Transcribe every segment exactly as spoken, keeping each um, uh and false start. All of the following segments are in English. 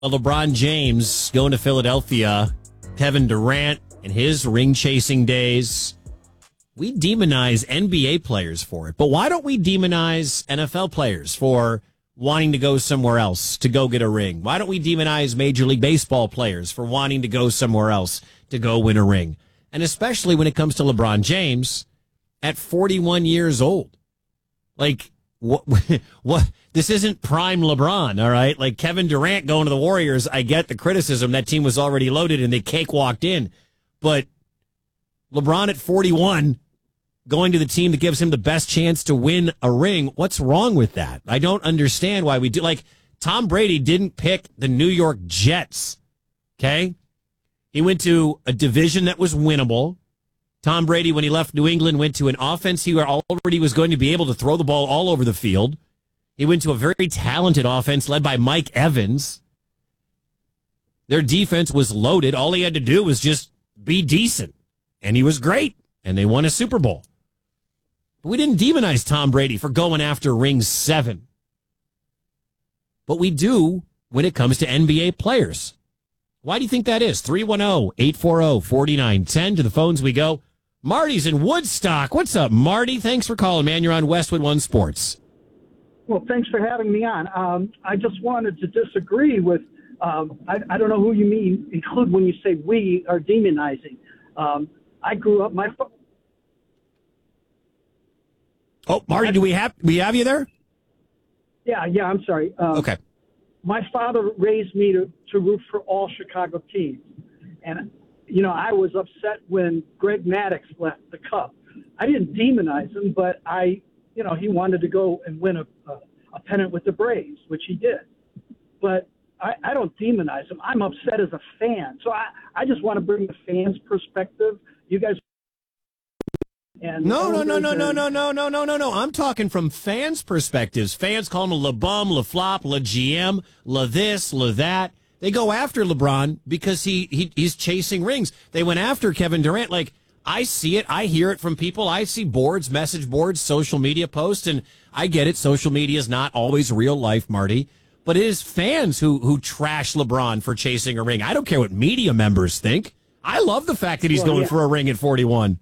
LeBron James going to Philadelphia, Kevin Durant and his ring-chasing days. We demonize N B A players for it, but why don't we demonize N F L players for wanting to go somewhere else to go get a ring? Why don't we demonize Major League Baseball players for wanting to go somewhere else to go win a ring? And especially when it comes to LeBron James at forty-one years old. Like, what, what, this isn't prime LeBron, all right? Like Kevin Durant going to the Warriors, I get the criticism. That team was already loaded and they cakewalked in. But LeBron at forty-one going to the team that gives him the best chance to win a ring, what's wrong with that? I don't understand why we do. Like, Tom Brady didn't pick the New York Jets, okay? He went to a division that was winnable. Tom Brady, when he left New England, went to an offense he already was going to be able to throw the ball all over the field. He went to a very talented offense led by Mike Evans. Their defense was loaded. All he had to do was just be decent. And he was great. And they won a Super Bowl. But we didn't demonize Tom Brady for going after ring seven. But we do when it comes to N B A players. Why do you think that is? three one zero, eight four zero, four nine one zero. To the phones we go. Marty's in Woodstock. What's up, Marty? Thanks for calling, man. You're on Westwood One Sports. Well, thanks for having me on. Um, I just wanted to disagree with, um, I, I don't know who you mean, include when you say we are demonizing. Um, I grew up, my... Fa- oh, Marty, do we have we have you there? Yeah, yeah, I'm sorry. Um, okay. My father raised me to, to root for all Chicago teams. And, you know, I was upset when Greg Maddux left the Cup. I didn't demonize him, but I, you know, he wanted to go and win a, a, a pennant with the Braves, which he did. But I, I don't demonize him. I'm upset as a fan. So I, I just want to bring the fans' perspective. You guys... And no, no, no, no, no, no, no, no, no, no, no. I'm talking from fans' perspectives. Fans call him a La Bum, La Flop, La G M, La this, La that. They go after LeBron because he, he he's chasing rings. They went after Kevin Durant. Like, I see it. I hear it from people. I see boards, message boards, social media posts, and I get it. Social media is not always real life, Marty. But it is fans who, who trash LeBron for chasing a ring. I don't care what media members think. I love the fact that he's well, going yeah. for a ring at forty-one.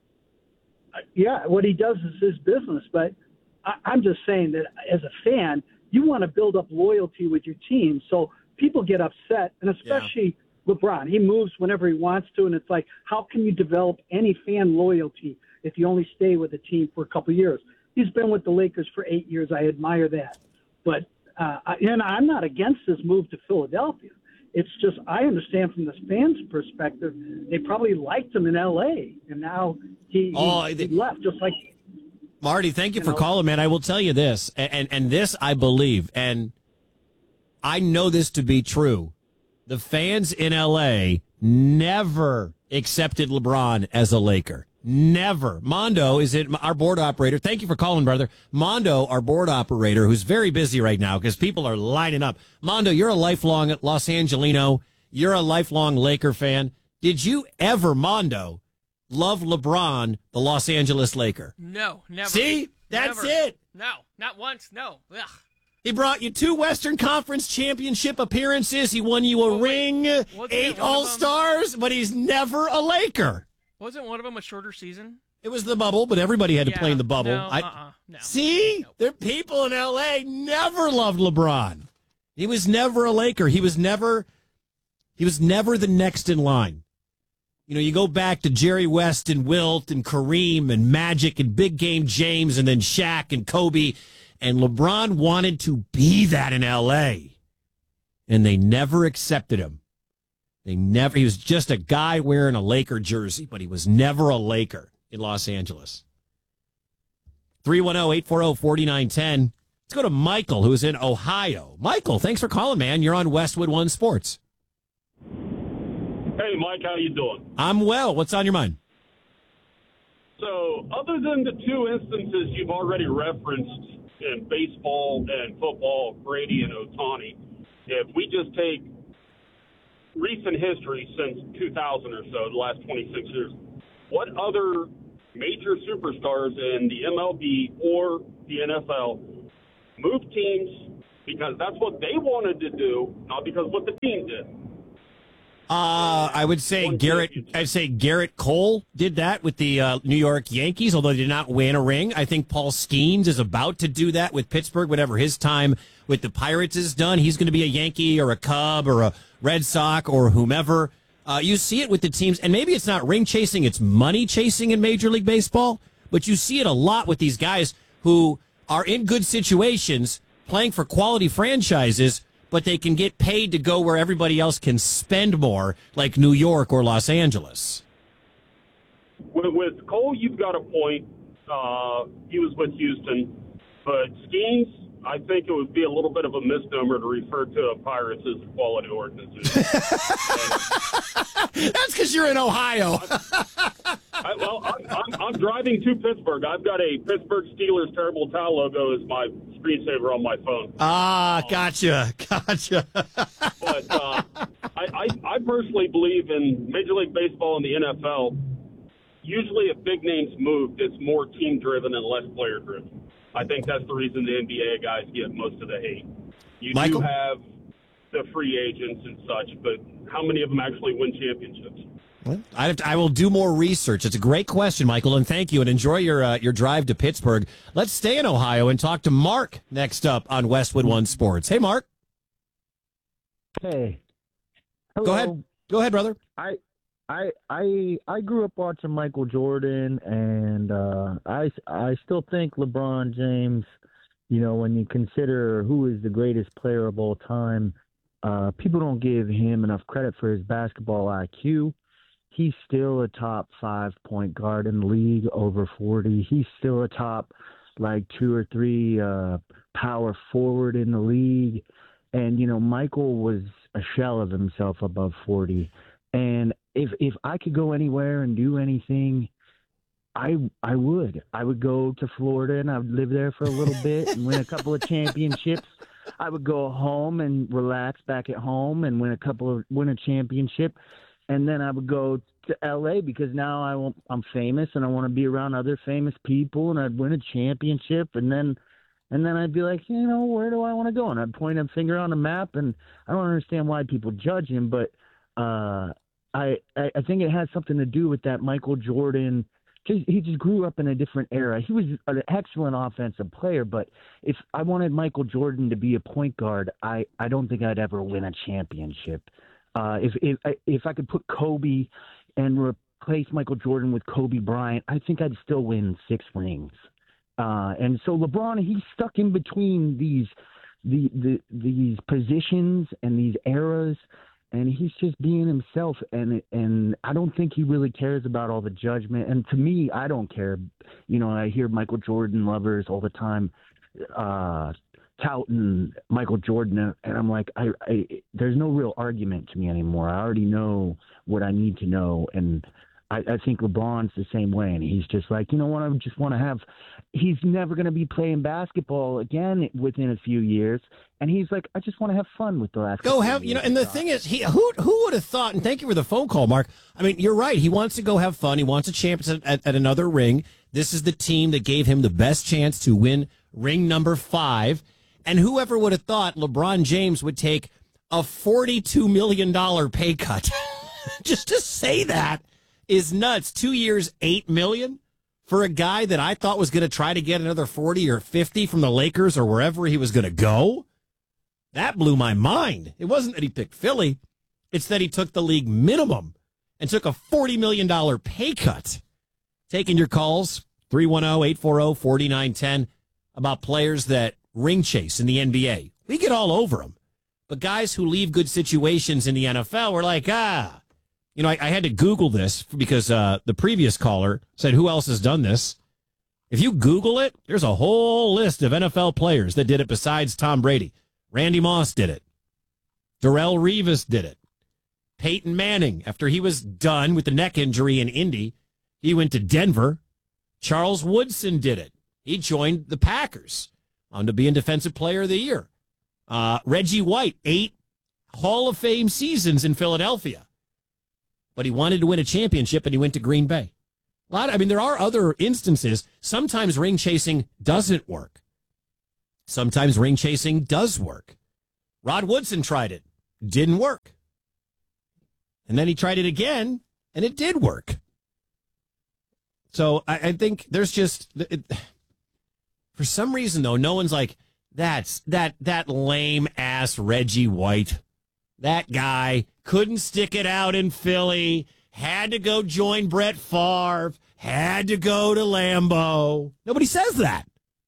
Yeah, what he does is his business, but I, I'm just saying that as a fan, you want to build up loyalty with your team, so people get upset, and especially yeah. LeBron. He moves whenever he wants to, and it's like, how can you develop any fan loyalty if you only stay with a team for a couple of years? He's been with the Lakers for eight years. I admire that. But uh, I, and I'm not against his move to Philadelphia. It's just I understand from the fans' perspective, they probably liked him in L A, and now he, oh, he, they, he left just like. Marty, thank you, you for know, calling, man. I will tell you this, and, and and this I believe, and I know this to be true. The fans in L A never accepted LeBron as a Laker. Never. Mondo is it our board operator. Thank you for calling, brother. Mondo, our board operator, who's very busy right now because people are lining up. Mondo, you're a lifelong Los Angelino. You're a lifelong Laker fan. Did you ever, Mondo, love LeBron, the Los Angeles Laker? No, never. See? That's never. it. No, not once. No. Ugh. He brought you two Western Conference championship appearances. He won you a well, ring, eight All-Stars, but he's never a Laker. Wasn't one of them a shorter season? It was the bubble, but everybody had to yeah, play in the bubble. No, I, uh-uh, no. See? Nope. There people in L A never loved LeBron. He was never a Laker. He was never he was never the next in line. You know, you go back to Jerry West and Wilt and Kareem and Magic and Big Game James and then Shaq and Kobe. And LeBron wanted to be that in L A. And they never accepted him. They never, he was just a guy wearing a Laker jersey, but he was never a Laker in Los Angeles. three one zero, eight four zero, four nine one zero. Let's go to Michael, who's in Ohio. Michael, thanks for calling, man. You're on Westwood One Sports. Hey, Mike, how you doing? I'm well. What's on your mind? So, other than the two instances you've already referenced in baseball and football, Brady and Ohtani, if we just take recent history since two thousand or so, the last twenty-six years, what other major superstars in the M L B or the N F L moved teams because that's what they wanted to do, not because what the team did. Uh, I would say Garrett. I'd say Garrett Cole did that with the uh, New York Yankees, although they did not win a ring. I think Paul Skeens is about to do that with Pittsburgh. Whatever his time with the Pirates is done, he's going to be a Yankee or a Cub or a Red Sox or whomever. Uh, you see it with the teams, and maybe it's not ring chasing; it's money chasing in Major League Baseball. But you see it a lot with these guys who are in good situations, playing for quality franchises, but they can get paid to go where everybody else can spend more, like New York or Los Angeles. With, with Cole, you've got a point. Uh, he was with Houston. But Skeens, I think it would be a little bit of a misnomer to refer to Pirates as a quality organization. That's because you're in Ohio. I, well, I'm, I'm, I'm driving to Pittsburgh. I've got a Pittsburgh Steelers terrible towel logo as my screensaver on my phone. Ah, gotcha, gotcha. But uh, I, I, I personally believe in Major League Baseball and the N F L. Usually, if big names move, it's more team-driven and less player-driven. I think that's the reason the N B A guys get most of the hate. You Michael? do have the free agents and such, but how many of them actually win championships? I, have to, I will do more research. It's a great question, Michael, and thank you, and enjoy your uh, your drive to Pittsburgh. Let's stay in Ohio and talk to Mark next up on Westwood One Sports. Hey, Mark. Hey. Hello. Go ahead. Go ahead, brother. I I I I grew up watching Michael Jordan, and uh, I I still think LeBron James. You know, when you consider who is the greatest player of all time, uh, people don't give him enough credit for his basketball I Q. He's still a top five point guard in the league, over forty. He's still a top, like, two or three uh, power forward in the league. And, you know, Michael was a shell of himself above forty. And if if I could go anywhere and do anything, I I would. I would go to Florida, and I would live there for a little bit and win a couple of championships. I would go home and relax back at home and win a couple of win a championship. And then I would go to L A because now I want, I'm famous and I want to be around other famous people, and I'd win a championship. And then and then I'd be like, you know, where do I want to go? And I'd point a finger on a map, and I don't understand why people judge him, but uh, I, I I think it has something to do with that Michael Jordan. Just, he just grew up in a different era. He was an excellent offensive player, but if I wanted Michael Jordan to be a point guard, I, I don't think I'd ever win a championship. Uh, if if if I could put Kobe and replace Michael Jordan with Kobe Bryant, I think I'd still win six rings. Uh, and so LeBron, he's stuck in between these the, the these positions and these eras, and he's just being himself. And and I don't think he really cares about all the judgment. And to me, I don't care. You know, I hear Michael Jordan lovers all the time. Uh, touting Michael Jordan, and I'm like, I, I, there's no real argument to me anymore. I already know what I need to know, and I, I think LeBron's the same way, and he's just like, you know what, I just want to have, he's never going to be playing basketball again within a few years, and he's like, I just want to have fun with the last Go have, you know, and the thing is, he who who would have thought, and thank you for the phone call, Mark. I mean, you're right. He wants to go have fun. He wants a championship at, at another ring. This is the team that gave him the best chance to win ring number five. And whoever would have thought LeBron James would take a forty-two million dollars pay cut? Just to say that is nuts. Two years, eight million dollars for a guy that I thought was going to try to get another forty or fifty from the Lakers or wherever he was going to go. That blew my mind. It wasn't that he picked Philly. It's that he took the league minimum and took a forty million dollars pay cut. Taking your calls, three one zero, eight four zero, four nine one zero, about players that ring chase in the N B A. We get all over them. But guys who leave good situations in the N F L, we're like, ah. You know, I, I had to Google this because uh, the previous caller said, who else has done this? If you Google it, there's a whole list of N F L players that did it besides Tom Brady. Randy Moss did it. Darrelle Revis did it. Peyton Manning, after he was done with the neck injury in Indy, he went to Denver. Charles Woodson did it. He joined the Packers. On to being Defensive Player of the Year. Uh, Reggie White, eight Hall of Fame seasons in Philadelphia. But he wanted to win a championship, and he went to Green Bay. A lot. I mean, there are other instances. Sometimes ring chasing doesn't work. Sometimes ring chasing does work. Rod Woodson tried it. Didn't work. And then he tried it again, and it did work. So I, I think there's just, it, for some reason, though, no one's like, that's that that lame-ass Reggie White. That guy couldn't stick it out in Philly, had to go join Brett Favre, had to go to Lambeau. Nobody says that.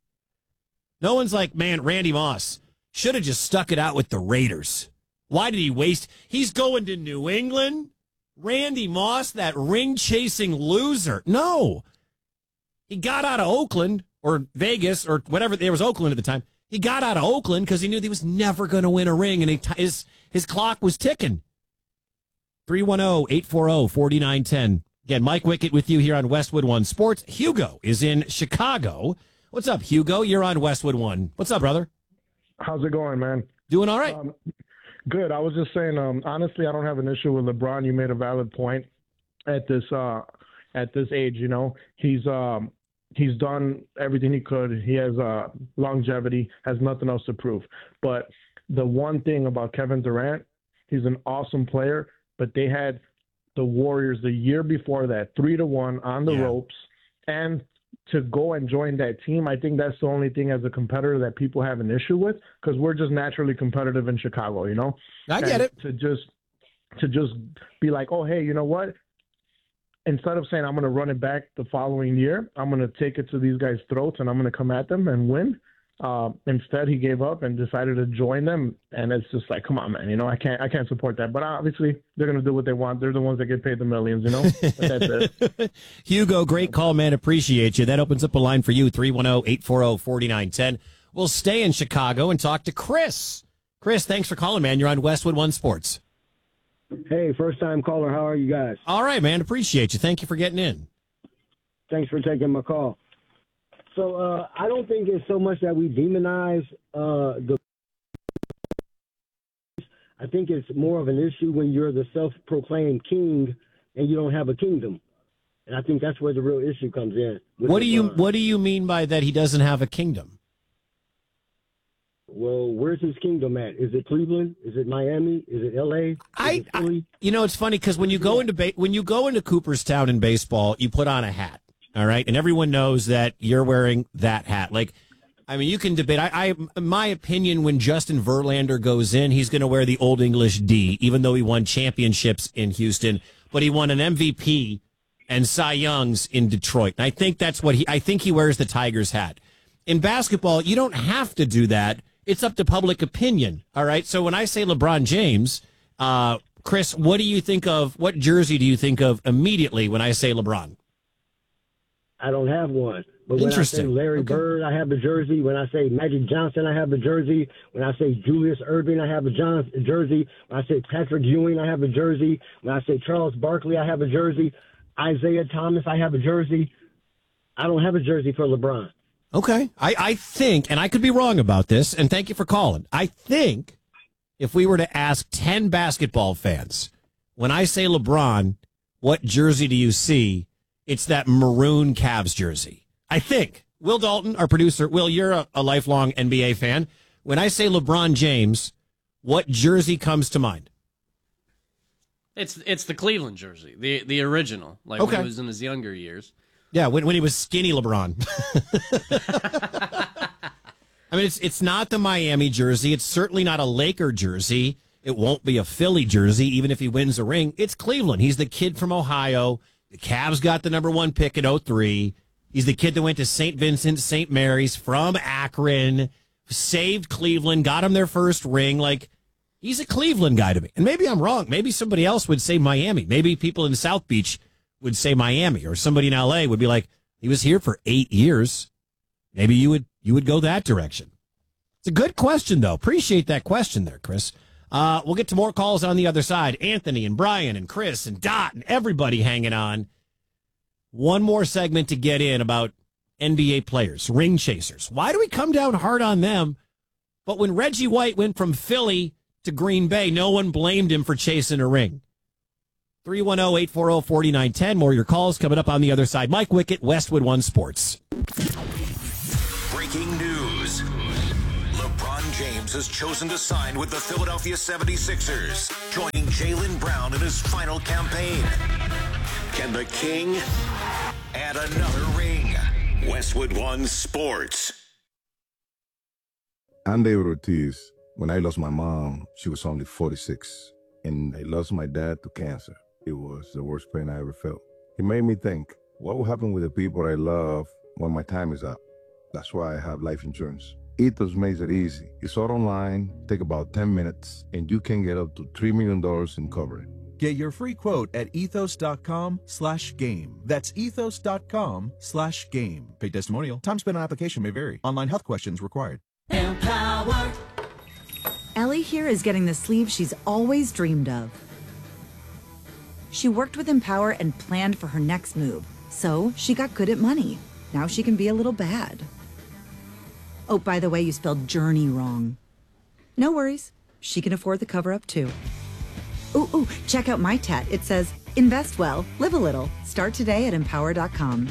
No one's like, man, Randy Moss should have just stuck it out with the Raiders. Why did he waste? He's going to New England. Randy Moss, that ring-chasing loser. No. He got out of Oakland or Vegas or whatever. There was Oakland at the time. He got out of Oakland because he knew he was never going to win a ring, and he t- his, his clock was ticking. three one zero, eight four zero, four nine one zero. Again, Mike Wickett with you here on Westwood One Sports. Hugo is in Chicago. What's up, Hugo? You're on Westwood One. What's up, brother? How's it going, man? Doing all right. Um, good. I was just saying, um, honestly, I don't have an issue with LeBron. You made a valid point at this uh, at this age. You know, he's um, he's done everything he could. He has uh, longevity, has nothing else to prove. But the one thing about Kevin Durant, he's an awesome player, but they had the Warriors the year before that, three to one on the Yeah. ropes, and to go and join that team, I think that's the only thing as a competitor that people have an issue with, because we're just naturally competitive in Chicago, you know? I get And it. To just to just be like, oh, hey, you know what? Instead of saying I'm going to run it back the following year, I'm going to take it to these guys' throats and I'm going to come at them and win. Uh, instead, he gave up and decided to join them, and it's just like, come on, man, you know, I can't, I can't support that. But obviously, they're going to do what they want. They're the ones that get paid the millions, you know. But that's it. Hugo, great call, man. Appreciate you. That opens up a line for you, three one zero, eight four zero, four nine one zero. We'll stay in Chicago and talk to Chris. Chris, thanks for calling, man. You're on Westwood One Sports. Hey, first time caller. How are you guys? All right, man. Appreciate you. Thank you for getting in. Thanks for taking my call. So uh, I don't think it's so much that we demonize uh, the. I think it's more of an issue when you're the self-proclaimed king and you don't have a kingdom, and I think that's where the real issue comes in. What do you LeBron. What do you mean by that? He doesn't have a kingdom. Well, where's his kingdom at? Is it Cleveland? Is it Miami? Is it L A? Is I, it Philly? I you know, it's funny because when you go into ba- when you go into Cooperstown in baseball, you put on a hat. All right. And everyone knows that you're wearing that hat. Like, I mean, you can debate. I, I my opinion, when Justin Verlander goes in, he's going to wear the Old English D, even though he won championships in Houston, but he won an M V P and Cy Youngs in Detroit. And I think that's what he, I think he wears the Tigers hat. In basketball, you don't have to do that. It's up to public opinion. All right. So when I say LeBron James, uh, Chris, what do you think of, what jersey do you think of immediately when I say LeBron? I don't have one. But when I say Interesting. Larry Okay. Bird, I have the jersey. When I say Magic Johnson, I have the jersey. When I say Julius Erving, I have a John- jersey. When I say Patrick Ewing, I have a jersey. When I say Charles Barkley, I have a jersey. Isaiah Thomas, I have a jersey. I don't have a jersey for LeBron. Okay. I, I think, and I could be wrong about this, and thank you for calling. I think if we were to ask ten basketball fans, when I say LeBron, what jersey do you see? It's that maroon Cavs jersey. I think. Will Dalton, our producer, Will, you're a, a lifelong N B A fan. When I say LeBron James, what jersey comes to mind? It's it's the Cleveland jersey, the the original, like Okay. when he was in his younger years. Yeah, when when he was skinny LeBron. I mean, it's it's not the Miami jersey. It's certainly not a Laker jersey. It won't be a Philly jersey, even if he wins a ring. It's Cleveland. He's the kid from Ohio. The Cavs got the number one pick in oh three. He's the kid that went to Saint Vincent, Saint Mary's from Akron, saved Cleveland, got him their first ring. Like, he's a Cleveland guy to me. And maybe I'm wrong. Maybe somebody else would say Miami. Maybe people in South Beach would say Miami, or somebody in L A would be like, he was here for eight years. Maybe you would you would go that direction. It's a good question, though. Appreciate that question there, Chris. Uh, we'll get to more calls on the other side. Anthony and Brian and Chris and Dot and everybody hanging on. One more segment to get in about N B A players, ring chasers. Why do we come down hard on them? But when Reggie White went from Philly to Green Bay, no one blamed him for chasing a ring. three one zero, eight four zero, four nine one zero. More of your calls coming up on the other side. Mike Wickett, Westwood One Sports. Breaking news. James has chosen to sign with the Philadelphia seventy-sixers, joining Jaylen Brown in his final campaign. Can the King add another ring? Westwood One Sports. I'm David Ortiz. When I lost my mom, she was only forty-six, and I lost my dad to cancer. It was the worst pain I ever felt. It made me think, what will happen with the people I love when my time is up? That's why I have life insurance. Ethos makes it easy. It's all online, take about ten minutes, and you can get up to three million dollars in coverage. Get your free quote at ethos.com slash game. That's ethos.com slash game. Paid testimonial. Time spent on application may vary. Online health questions required. Empower. Ellie here is getting the sleeve she's always dreamed of. She worked with Empower and planned for her next move. So she got good at money. Now she can be a little bad. Oh, by the way, you spelled journey wrong. No worries. She can afford the cover-up too. Ooh, ooh, check out my tat. It says, invest well, live a little. Start today at empower dot com.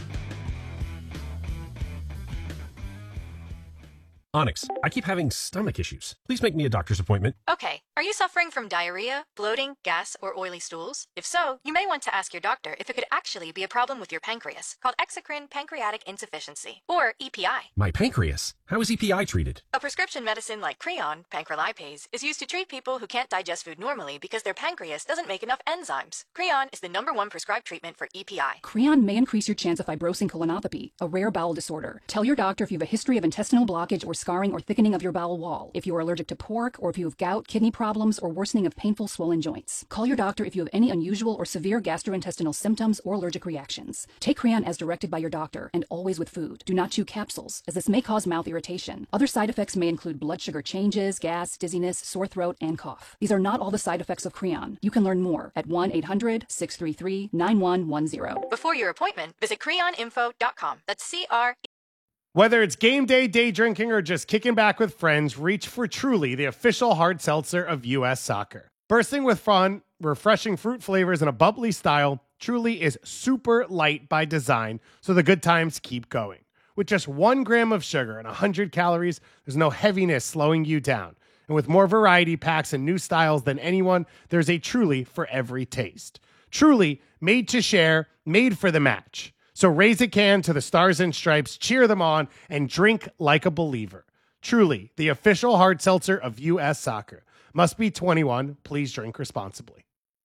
Onyx, I keep having stomach issues. Please make me a doctor's appointment. Okay, are you suffering from diarrhea, bloating, gas, or oily stools? If so, you may want to ask your doctor if it could actually be a problem with your pancreas, called exocrine pancreatic insufficiency, or E P I. My pancreas? How is E P I treated? A prescription medicine like Creon, pancrelipase, is used to treat people who can't digest food normally because their pancreas doesn't make enough enzymes. Creon is the number one prescribed treatment for E P I. Creon may increase your chance of fibrosing colonopathy, a rare bowel disorder. Tell your doctor if you have a history of intestinal blockage or scarring or thickening of your bowel wall, if you are allergic to pork, or if you have gout, kidney problems, or worsening of painful swollen joints. Call your doctor if you have any unusual or severe gastrointestinal symptoms or allergic reactions. Take Creon as directed by your doctor, and always with food. Do not chew capsules, as this may cause mouth irritation. Other side effects may include blood sugar changes, gas, dizziness, sore throat, and cough. These are not all the side effects of Creon. You can learn more at one eight hundred, six three three, nine one one zero. Before your appointment, visit creon info dot com. That's C R. Whether it's game day, day drinking, or just kicking back with friends, reach for Truly, the official hard seltzer of U S Soccer. Bursting with fun, refreshing fruit flavors, and a bubbly style, Truly is super light by design, so the good times keep going. With just one gram of sugar and one hundred calories, there's no heaviness slowing you down. And with more variety packs and new styles than anyone, there's a Truly for every taste. Truly, made to share, made for the match. So raise a can to the Stars and Stripes, cheer them on, and drink like a believer. Truly, the official hard seltzer of U S Soccer. Must be twenty-one. Please drink responsibly.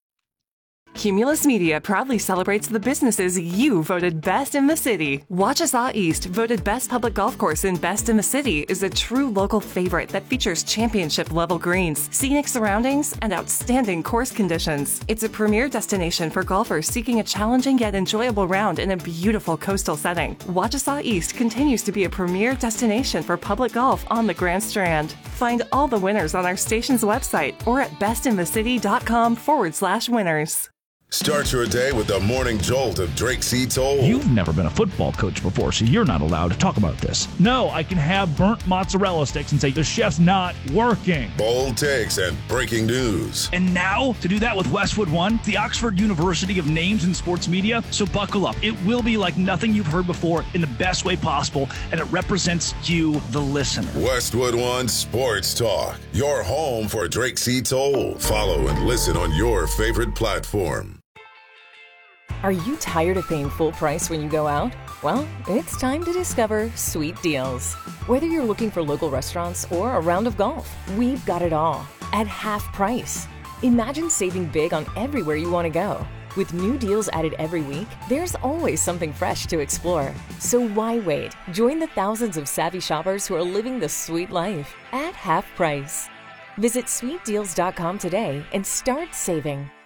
Cumulus Media proudly celebrates the businesses you voted best in the city. Wachesaw East, voted best public golf course and best in the city, is a true local favorite that features championship-level greens, scenic surroundings, and outstanding course conditions. It's a premier destination for golfers seeking a challenging yet enjoyable round in a beautiful coastal setting. Wachesaw East continues to be a premier destination for public golf on the Grand Strand. Find all the winners on our station's website or at bestinthecity.com forward slash winners. Start your day with the morning jolt of Drake C. Toll. You've never been a football coach before, so you're not allowed to talk about this. No, I can have burnt mozzarella sticks and say the chef's not working. Bold takes and breaking news. And now, to do that with Westwood One, the Oxford University of Names in Sports Media. So buckle up. It will be like nothing you've heard before in the best way possible, and it represents you, the listener. Westwood One Sports Talk, your home for Drake C. Toll. Follow and listen on your favorite platform. Are you tired of paying full price when you go out? Well, it's time to discover Sweet Deals. Whether you're looking for local restaurants or a round of golf, we've got it all at half price. Imagine saving big on everywhere you want to go. With new deals added every week, there's always something fresh to explore. So why wait? Join the thousands of savvy shoppers who are living the sweet life at half price. Visit sweet deals dot com today and start saving.